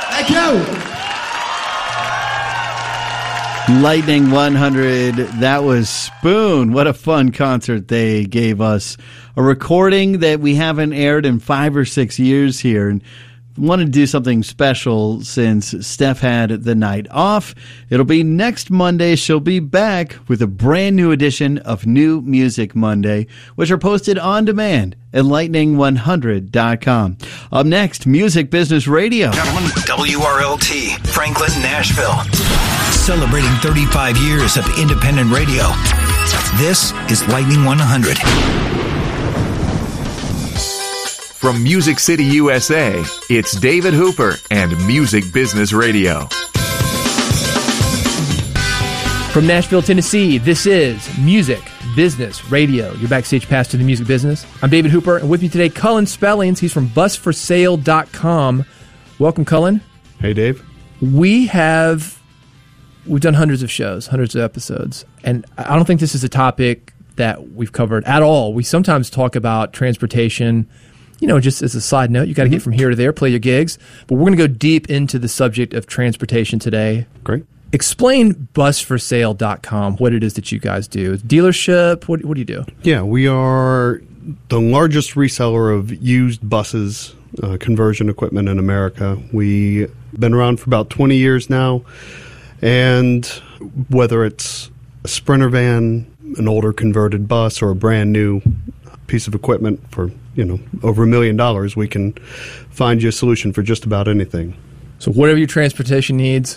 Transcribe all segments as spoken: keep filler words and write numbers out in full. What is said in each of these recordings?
Thank you. Lightning one hundred, that was Spoon. What a fun concert they gave us. A recording that we haven't aired in five or six years here. And wanted to do something special since Steph had the night off. It'll be next Monday. She'll be back with a brand new edition of New Music Monday, which are posted on demand at lightning one hundred dot com. Up next, Music Business Radio. Gentlemen, W R L T, Franklin, Nashville. Celebrating thirty-five years of independent radio. This is Lightning one hundred. From Music City, U S A, it's David Hooper and Music Business Radio. From Nashville, Tennessee, this is Music Business Radio, your backstage pass to the music business. I'm David Hooper, and with me today, Cullen Spellings. He's from bus for sale dot com. Welcome, Cullen. Hey, Dave. We have, we've done hundreds of shows, hundreds of episodes, and I don't think this is a topic that we've covered at all. We sometimes talk about transportation. You know, just as a side note, you got to mm-hmm. get from here to there, play your gigs. But we're going to go deep into the subject of transportation today. Great. Explain bus for sale dot com, what it is that you guys do. Dealership, what, what do you do? Yeah, we are the largest reseller of used buses, uh, conversion equipment in America. We've been around for about twenty years now. And whether it's a Sprinter van, an older converted bus, or a brand new piece of equipment for, you know, over a million dollars, we can find you a solution for just about anything. So whatever your transportation needs?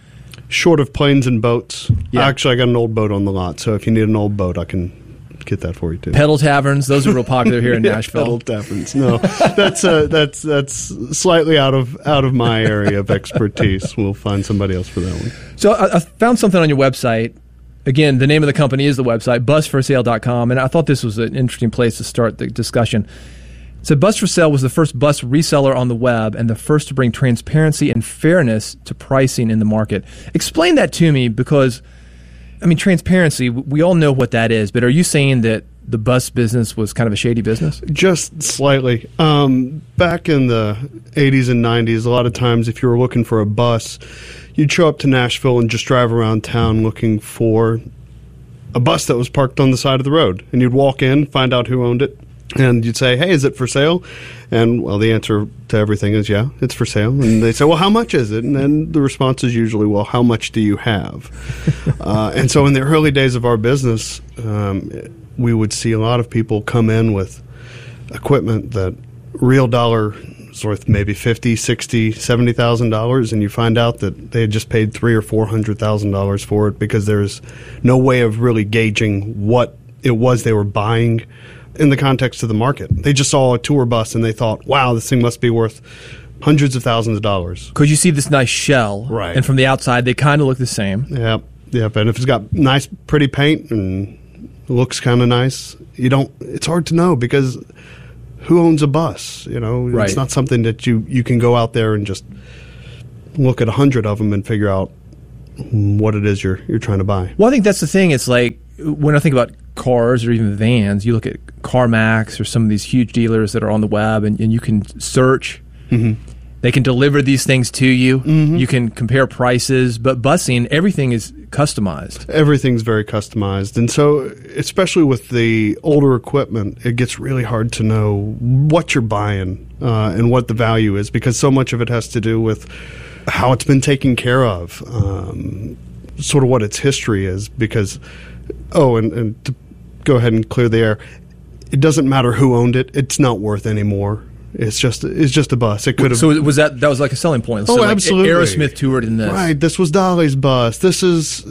Short of planes and boats. Yeah. Actually, I got an old boat on the lot, so if you need an old boat, I can get that for you too. Pedal taverns, those are real popular here in yeah, Nashville. Pedal taverns. No, that's uh, that's that's slightly out of out of my area of expertise. We'll find somebody else for that one. So I, I found something on your website. Again, the name of the company is the website, bus for sale dot com, and I thought this was an interesting place to start the discussion. So Bus for Sale was the first bus reseller on the web and the first to bring transparency and fairness to pricing in the market. Explain that to me, because, I mean, transparency, we all know what that is, but are you saying that the bus business was kind of a shady business? Just slightly. Um, back in the eighties and nineties, a lot of times if you were looking for a bus, you'd show up to Nashville and just drive around town looking for a bus that was parked on the side of the road. And you'd walk in, find out who owned it, and you'd say, hey, is it for sale? And, well, the answer to everything is, yeah, it's for sale. And they say, well, how much is it? And then the response is usually, well, how much do you have? uh, and so in the early days of our business, um, we would see a lot of people come in with equipment that real dollar is worth maybe fifty, sixty, seventy thousand dollars, and you find out that they had just paid three or four hundred thousand dollars for it because there's no way of really gauging what it was they were buying in the context of the market. They just saw a tour bus and they thought, wow, this thing must be worth hundreds of thousands of dollars. Because you see this nice shell, right? And from the outside, they kind of look the same. Yep, yep. And if it's got nice, pretty paint and looks kind of nice, you don't. It's hard to know because who owns a bus? You know, right. It's not something that you you can go out there and just look at a hundred of them and figure out what it is you're you're trying to buy. Well, I think that's the thing. It's like when I think about cars or even vans, you look at CarMax or some of these huge dealers that are on the web, and, and you can search. Mm-hmm. They can deliver these things to you. Mm-hmm. You can compare prices. But busing, everything is customized. Everything's very customized. And so, especially with the older equipment, it gets really hard to know what you're buying uh, and what the value is, because so much of it has to do with how it's been taken care of, um, sort of what its history is. Because, oh, and, and to go ahead and clear the air, it doesn't matter who owned it. It's not worth any more. It's just it's just a bus. It could have. So was that that was like a selling point? Oh, so like absolutely. Aerosmith toured in this. Right. This was Dolly's bus. This is,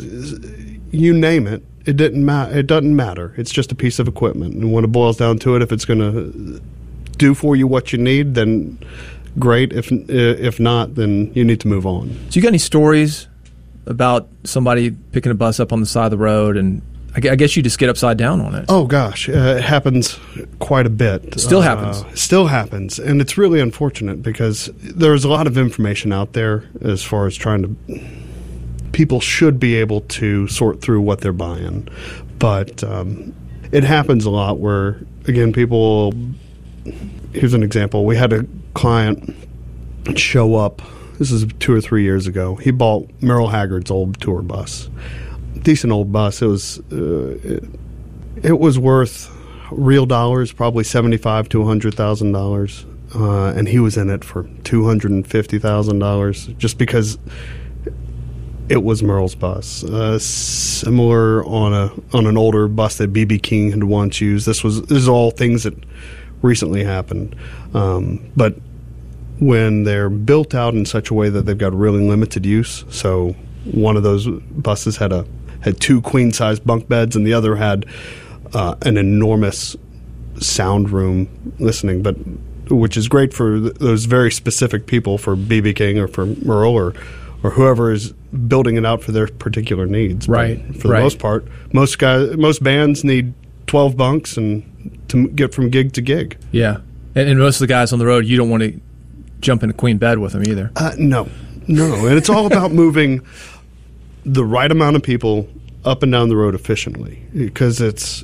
you name it. It didn't matter. It doesn't matter. It's just a piece of equipment. And when it boils down to it, if it's going to do for you what you need, then great. If if not, then you need to move on. So you got any stories about somebody picking a bus up on the side of the road, and I guess you just get upside down on it? Oh, gosh. Uh, it happens quite a bit. Still uh, happens. Still happens. And it's really unfortunate because there's a lot of information out there as far as trying to... People should be able to sort through what they're buying. But um, it happens a lot where, again, people... Here's an example. We had a client show up This is two or three years ago. He bought Merle Haggard's old tour bus. Decent old bus. It was uh, it, it was worth real dollars, probably seventy-five to a hundred thousand dollars, uh, and he was in it for two hundred and fifty thousand dollars, just because it was Merle's bus. Uh, similar on a on an older bus that B B King had once used. This was this is all things that recently happened, um, but when they're built out in such a way that they've got really limited use, so one of those buses had a had two queen size bunk beds, and the other had uh, an enormous sound room listening, but which is great for th- those very specific people, for B B King or for Merle or or whoever is building it out for their particular needs. Right. But for the right. most part, most guys, most bands need twelve bunks and to get from gig to gig. Yeah, and, and most of the guys on the road, you don't want to jump in a queen bed with them either. Uh, no, no, and it's all about moving the right amount of people up and down the road efficiently, because it's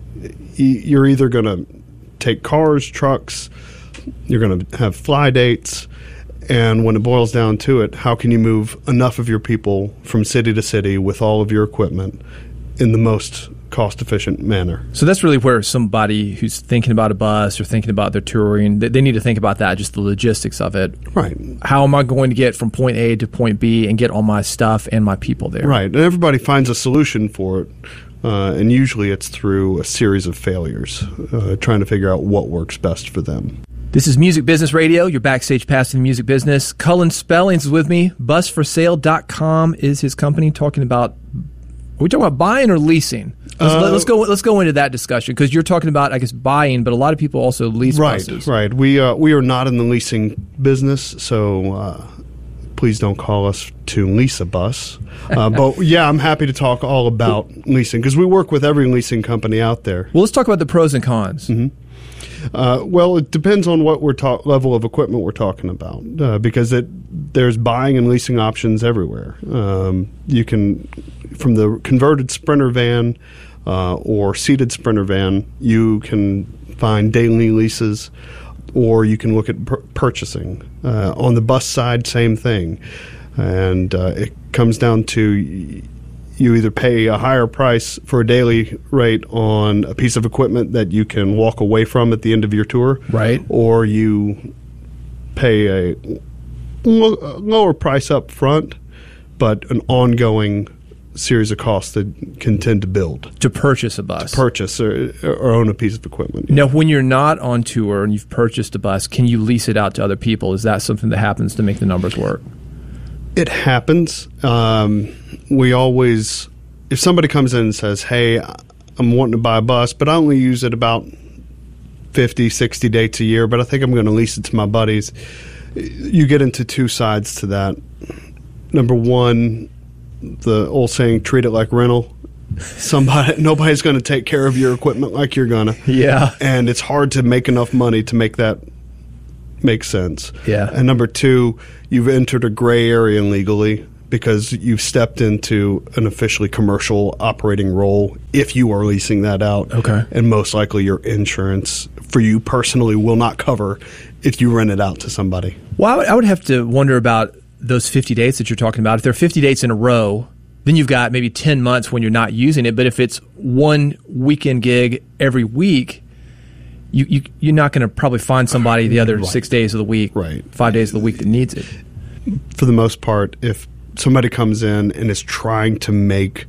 you're either going to take cars, trucks, you're going to have fly dates, and when it boils down to it, how can you move enough of your people from city to city with all of your equipment in the most cost-efficient manner? So that's really where somebody who's thinking about a bus or thinking about their touring, they, they need to think about that, just the logistics of it. Right. How am I going to get from point A to point B and get all my stuff and my people there? Right. And everybody finds a solution for it, uh, and usually it's through a series of failures, uh, trying to figure out what works best for them. This is Music Business Radio, your backstage pass to the music business. Cullen Spellings is with me. bus for sale dot com is his company, talking about, are we talking about buying or leasing? Let's, Uh, let's go. Let's go into that discussion, because you're talking about, I guess, buying, but a lot of people also lease Right, buses. right. We uh, we are not in the leasing business, so uh, please don't call us to lease a bus. Uh, but yeah, I'm happy to talk all about leasing, because we work with every leasing company out there. Well, let's talk about the pros and cons. Mm-hmm. Uh, well, it depends on what we're ta- level of equipment we're talking about, uh, because it there's buying and leasing options everywhere. Um, you can, from the converted Sprinter van uh, or seated Sprinter van, you can find daily leases, or you can look at pur- purchasing. Uh, on the bus side, same thing, and uh, it comes down to you either pay a higher price for a daily rate on a piece of equipment that you can walk away from at the end of your tour, Right. or you pay a lo- lower price up front, but an ongoing series of costs that can tend to build. To purchase a bus. Purchase or, or own a piece of equipment. Now, when you're not on tour and you've purchased a bus, can you lease it out to other people? Is that something that happens to make the numbers work? It happens. Um, we always, if somebody comes in and says, hey, I'm wanting to buy a bus, but I only use it about fifty, sixty dates a year, but I think I'm going to lease it to my buddies, you get into two sides to that. Number one, the old saying, treat it like rental. Somebody, nobody's going to take care of your equipment like you're going to. Yeah. And it's hard to make enough money to make that make sense. Yeah. And number two, you've entered a gray area legally, because you've stepped into an officially commercial operating role if you are leasing that out. Okay. And most likely your insurance for you personally will not cover if you rent it out to somebody. Well, I would, I would have to wonder about those fifty dates that you're talking about. If there are fifty dates in a row, then you've got maybe ten months when you're not using it. But if it's one weekend gig every week, you, you, you're not going to probably find somebody the other Right. six days of the week, Right. five days of the week that needs it. For the most part, if somebody comes in and is trying to make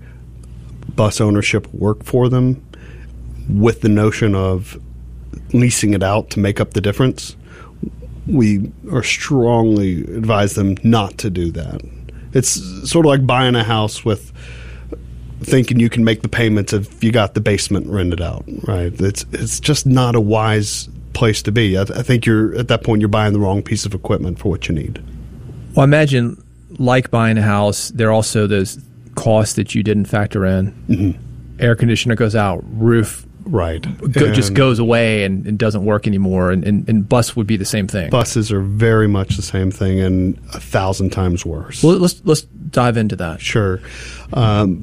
bus ownership work for them with the notion of leasing it out to make up the difference, we are strongly advise them not to do that. It's sort of like buying a house with thinking you can make the payments if you got the basement rented out, right? It's it's just not a wise place to be. I, I think you're at that point you're buying the wrong piece of equipment for what you need. Well, I imagine, like buying a house, there are also those costs that you didn't factor in. Mm-hmm. Air conditioner goes out, roof Right. go, just And goes away and, and doesn't work anymore, and, and, and bus would be the same thing. buses are very much the same thing and a thousand times worse. Well, let's let's dive into that. Sure. Um,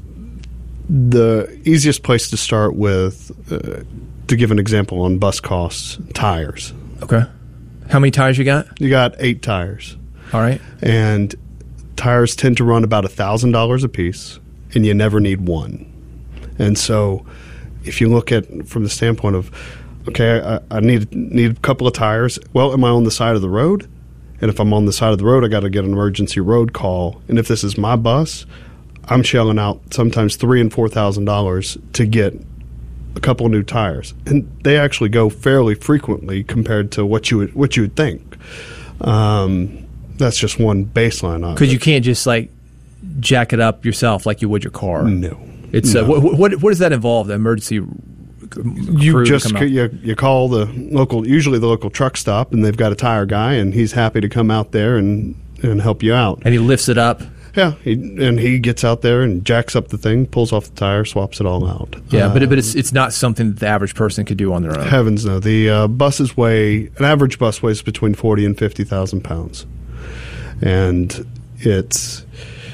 the easiest place to start with, uh, to give an example on bus costs, tires. Okay. How many tires you got? You got eight tires. All right. And tires tend to run about one thousand dollars a piece, and you never need one. And so if you look at from the standpoint of, okay, I, I need need a couple of tires. Well, am I on the side of the road? And if I'm on the side of the road, I got to get an emergency road call. And if this is my bus, I'm shelling out sometimes three and four thousand dollars to get a couple of new tires, and they actually go fairly frequently compared to what you would what you would think. Um, that's just one baseline. Because you can't just like jack it up yourself like you would your car. No, it's no. Uh, what, what what does that involve? The emergency. You just you, you call the local, usually the local truck stop, and they've got a tire guy, and he's happy to come out there and and help you out. And he lifts it up. Yeah, he, and he gets out there and jacks up the thing, pulls off the tire, swaps it all out. Yeah, uh, but but it's it's not something that the average person could do on their own. Heavens no. The uh, buses weigh, an average bus weighs between forty and fifty thousand pounds, and it's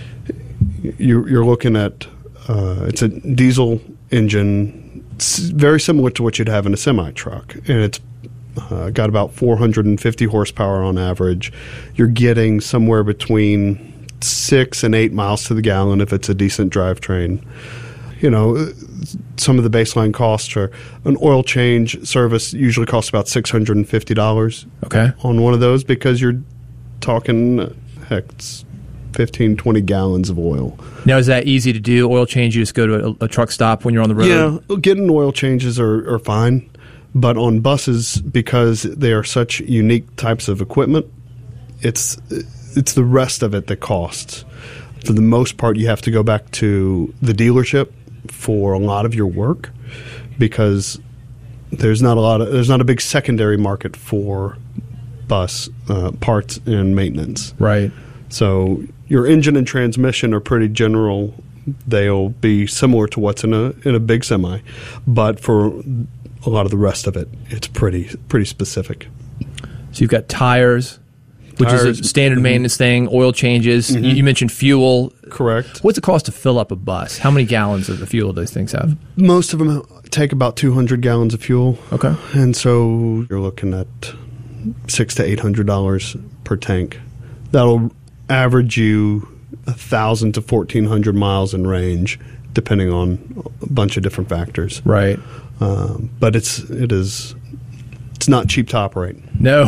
you're, you're looking at uh, it's a diesel engine, very similar to what you'd have in a semi truck, and it's uh, got about four hundred fifty horsepower on average. You're getting somewhere between six and eight miles to the gallon if it's a decent drivetrain. You know, some of the baseline costs are an oil change service usually costs about six hundred fifty dollars okay. on one of those, because you're talking, heck, it's fifteen, twenty gallons of oil. Now, is that easy to do? Oil change, you just go to a, a truck stop when you're on the road? Yeah, getting oil changes are, are fine. But on buses, because they are such unique types of equipment, it's it's the rest of it that costs. For the most part, you have to go back to the dealership for a lot of your work, because there's not a lot of there's not a big secondary market for bus uh, parts and maintenance. Right. So your engine and transmission are pretty general. They'll be similar to what's in a in a big semi, but for a lot of the rest of it, it's pretty pretty specific. So you've got tires, which Tires, is a standard mm-hmm. maintenance thing, oil changes. Mm-hmm. You, you mentioned fuel. Correct. What's it cost to fill up a bus? How many gallons of the fuel do those things have? Most of them take about two hundred gallons of fuel. Okay. And so you're looking at six to eight hundred dollars per tank. That'll average you a thousand to fourteen hundred miles in range, depending on a bunch of different factors. Right. Um, but it's it is it's not cheap to operate. No,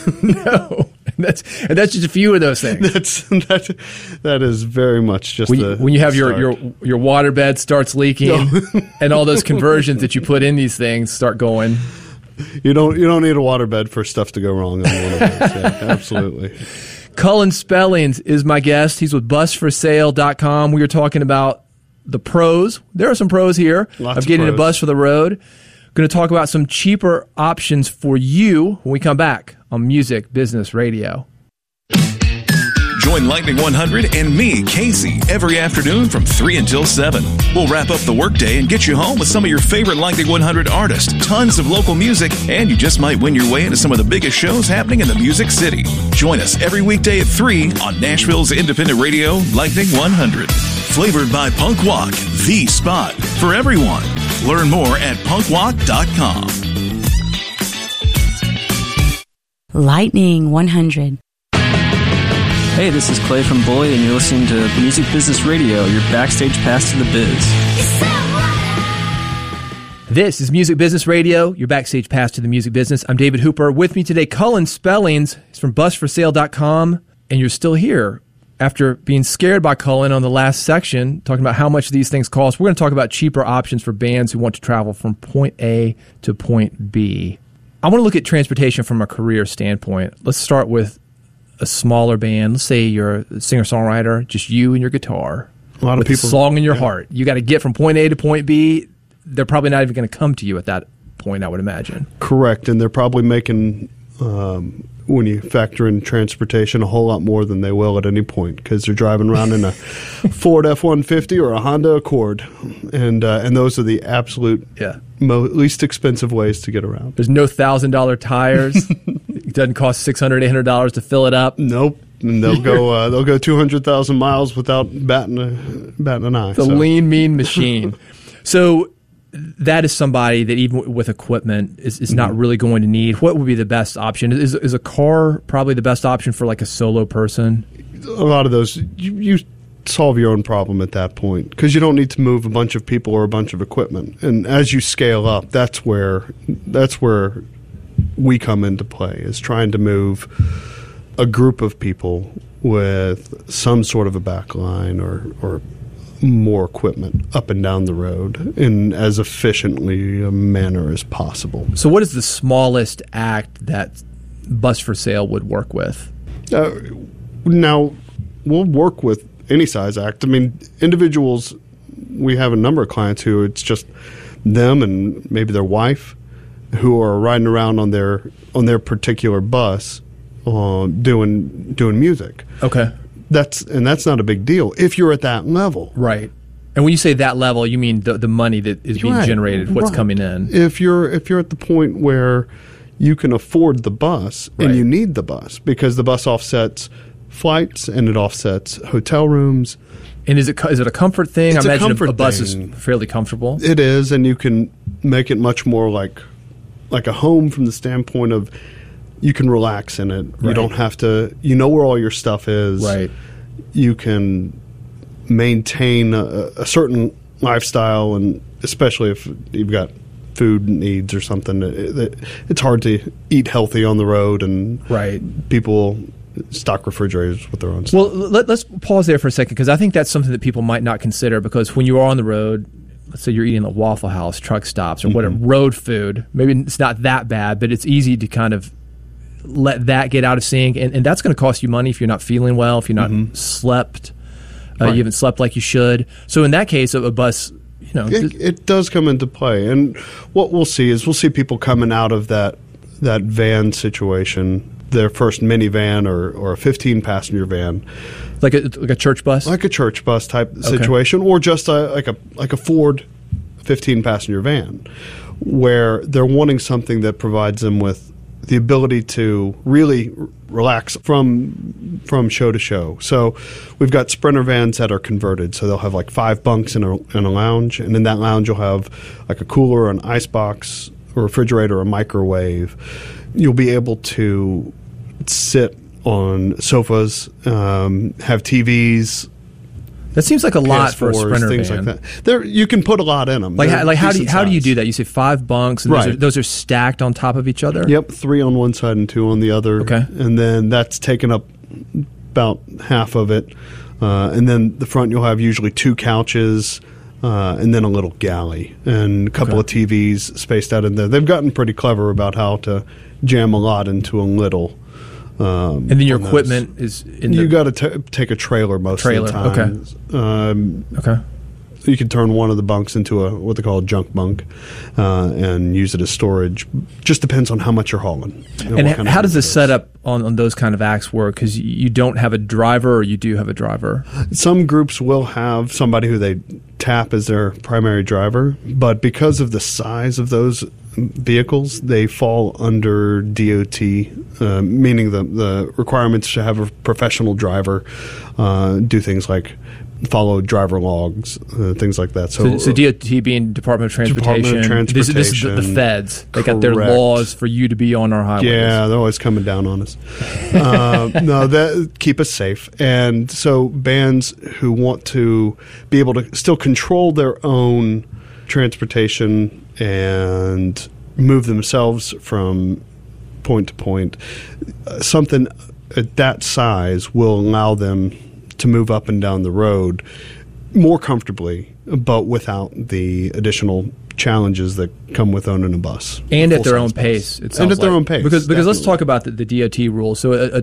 no. That's and that's just a few of those things. That's that. That is very much just when the you, when you have your, start. your your water bed starts leaking, No. and all those conversions that you put in these things start going. You don't you don't need a waterbed for stuff to go wrong on one of those. Yeah, absolutely. Cullen Spellings is my guest. He's with bus for sale dot com. We were talking about the pros. There are some pros here Lots of of getting pros. a bus for the road. Going to talk about some cheaper options for you when we come back on Music Business Radio. Join Lightning one hundred and me, Casey, every afternoon from three until seven. We'll wrap up the workday and get you home with some of your favorite Lightning one hundred artists, tons of local music, and you just might win your way into some of the biggest shows happening in the Music City. Join us every weekday at three on Nashville's independent radio, Lightning one hundred. Flavored by Punk Walk, the spot for everyone. Learn more at punk walk dot com. Lightning one hundred. Hey, this is Clay from Bully, and you're listening to Music Business Radio, your backstage pass to the biz. This is Music Business Radio, your backstage pass to the music business. I'm David Hooper. With me today, Cullen Spellings. He's from bus for sale dot com, and you're still here after being scared by Cullen on the last section, talking about how much these things cost. We're going to talk about cheaper options for bands who want to travel from point A to point B. I want to look at transportation from a career standpoint. Let's start with a smaller band. Let's say you're a singer-songwriter, just you and your guitar. A lot of with people, a song in your yeah. heart. You got to get from point A to point B. They're probably not even going to come to you at that point, I would imagine. Correct, and they're probably making, um, when you factor in transportation, a whole lot more than they will at any point, because they're driving around in a Ford F one fifty or a Honda Accord, and uh, and those are the absolute Yeah. mo- least expensive ways to get around. There's no one thousand dollars tires. It doesn't cost six hundred dollars, eight hundred dollars to fill it up. Nope, and they'll go uh, they'll go two hundred thousand miles without batting a, batting an eye. The so. lean, mean machine. So that is somebody that even with equipment is, is Mm-hmm. not really going to need. What would be the best option? Is is a car probably the best option for like a solo person? A lot of those, you, you solve your own problem at that point because you don't need to move a bunch of people or a bunch of equipment. And as you scale up, that's where that's where we come into play, is trying to move a group of people with some sort of a back line or, or more equipment up and down the road in as efficiently a manner as possible. So what is the smallest act that Bus for Sale would work with? Uh, now, we'll work with any size act. I mean, individuals, we have a number of clients who it's just them and maybe their wife who are riding around on their on their particular bus uh, doing doing music. Okay. That's and that's not a big deal if you're at that level. Right. And when you say that level, you mean the the money that is being Right. generated, what's Right. coming in. If you're if you're at the point where you can afford the bus Right. and you need the bus because the bus offsets flights and it offsets hotel rooms. And is it co- is it a comfort thing? It's I a imagine comfort a bus thing. is fairly comfortable. It is, and you can make it much more like like a home from the standpoint of you can relax in it. You Right. don't have to. You know where all your stuff is. Right. You can maintain a, a certain lifestyle, and especially if you've got food needs or something, it, it, it's hard to eat healthy on the road, and Right. people stock refrigerators with their own stuff. Well, let, let's pause there for a second because I think that's something that people might not consider because when you are on the road, let's say you're eating at Waffle House, truck stops, or whatever, Mm-hmm. road food, maybe it's not that bad, but it's easy to kind of let that get out of sync. And, and that's going to cost you money if you're not feeling well, if you're not slept, uh, Right. you haven't slept like you should. So in that case, a, a bus, you know, It, it does come into play, and what we'll see is we'll see people coming out of that that van situation, their first minivan or, or a fifteen passenger van, like a, like a church bus. like a church bus type situation, or just a, like a like a Ford fifteen passenger van, where they're wanting something that provides them with the ability to really r- relax from from show to show. So we've got Sprinter vans that are converted, so they'll have like five bunks in a, in a lounge, and in that lounge you'll have like a cooler, an ice box, a refrigerator, a microwave. You'll be able to sit on sofas, um, have T Vs. That seems like a lot for a P S fours, Sprinter things van. like that. There, you can put a lot in them. Like, They're how, like how do you, decent how do you size. do that? You say five bunks, and those, Right. are, those are stacked on top of each other. Yep, three on one side and two on the other. Okay. And then that's taken up about half of it. Uh, and then the front, you'll have usually two couches uh, and then a little galley and a couple Okay. of T Vs spaced out in there. They've gotten pretty clever about how to jam a lot into a little. Um, And then your on those. equipment is in the You got to take a trailer most Trailer, of the time. Okay. Um, okay. you can turn one of the bunks into a what they call a junk bunk uh, and use it as storage. Just depends on how much you're hauling. You know, And what h- kind of how does the goods. setup on, on those kind of acts work? Because you don't have a driver, or you do have a driver. Some groups will have somebody who they tap as their primary driver, but because of the size of those vehicles, they fall under D O T, uh, meaning the, the requirements to have a professional driver uh, do things like follow driver logs, uh, things like that. So, so D O T being Department of Transportation. Department of This, this is the, the Transportation. feds. They got their Correct. laws for you to be on our highways. Yeah, they're always coming down on us. uh, no, that keep us safe. And so bands who want to be able to still control their own transportation and move themselves from point to point, uh, something at that size will allow them to move up and down the road more comfortably, but without the additional challenges that come with owning a bus. And a at their full-size own bus. pace. It And sounds at their like. own pace. Because because let's definitely. talk about the, the D O T rules. So a,